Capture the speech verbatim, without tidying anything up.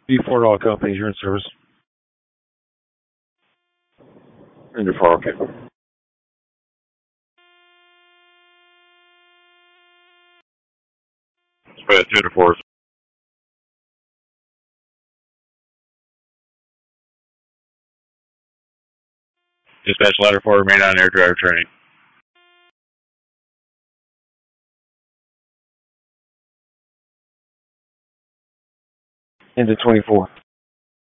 B four all companies, you're in service. Ranger four, okay. Spread two to four. Dispatch ladder four, remain on air driver training. Into twenty-four.